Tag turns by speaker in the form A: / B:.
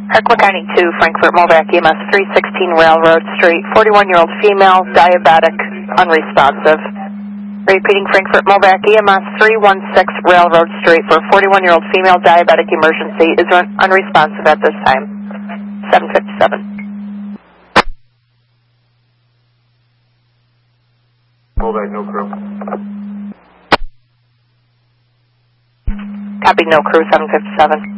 A: Hartwick County 2, Frankfurt, Movac, EMS 316 Railroad Street, 41-year-old female, diabetic, unresponsive. Repeating, Frankfurt, Movac, EMS 316 Railroad Street for 41-year-old female, diabetic emergency is unresponsive at this time. 757.
B: Movac, no crew.
A: Copy, no crew, 757.